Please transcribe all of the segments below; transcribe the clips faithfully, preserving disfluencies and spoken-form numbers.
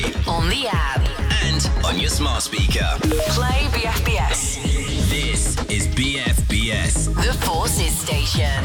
On the app. And on your smart speaker. Play B F B S. This is B F B S. The Forces Station.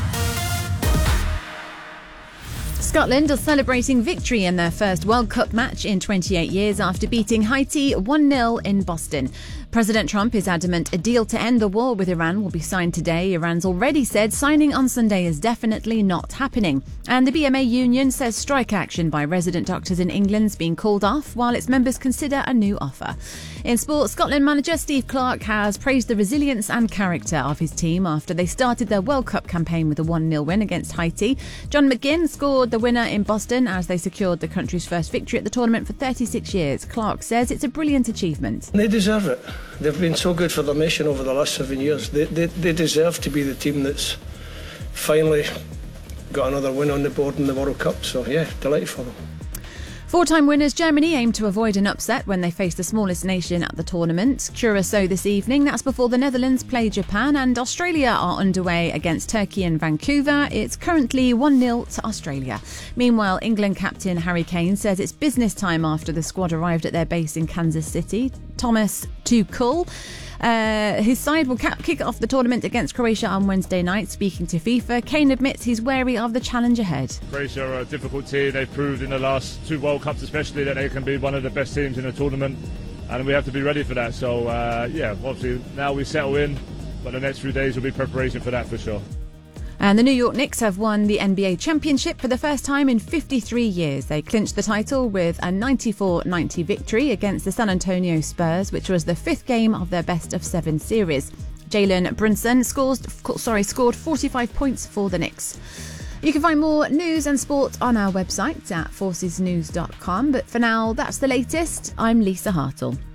Scotland are celebrating victory in their first World Cup match in twenty-eight years after beating Haiti one nil in Boston. President Trump is adamant a deal to end the war with Iran will be signed today. Iran's already said signing on Sunday is definitely not happening. And the B M A union says strike action by resident doctors in England's being called off while its members consider a new offer. In sport, Scotland manager Steve Clarke has praised the resilience and character of his team after they started their World Cup campaign with a one nil win against Haiti. John McGinn scored the winner in Boston as they secured the country's first victory at the tournament for thirty-six years. Clarke says it's a brilliant achievement. They deserve it. They've been so good for their nation over the last seven years. They, they, they deserve to be the team that's finally got another win on the board in the World Cup. So, yeah, delighted for them. Four-time winners Germany aim to avoid an upset when they face the smallest nation at the tournament. Curacao this evening. That's before the Netherlands play Japan, and Australia are underway against Turkey in Vancouver. It's currently one nil to Australia. Meanwhile, England captain Harry Kane says it's business time after the squad arrived at their base in Kansas City. Thomas Tuchel. Uh, his side will cap- kick off the tournament against Croatia on Wednesday night. Speaking to FIFA, Kane admits he's wary of the challenge ahead. Croatia are a difficult team. They've proved in the last two World Cups especially that they can be one of the best teams in the tournament, and we have to be ready for that. So uh, yeah, obviously now we settle in, but the next few days will be preparation for that for sure. And the New York Knicks have won the N B A championship for the first time in fifty-three years. They clinched the title with a ninety-four ninety victory against the San Antonio Spurs, which was the fifth game of their best of seven series. Jalen Brunson scores, sorry, scored forty-five points for the Knicks. You can find more news and sport on our website at forces news dot com. But for now, that's the latest. I'm Lisa Hartle.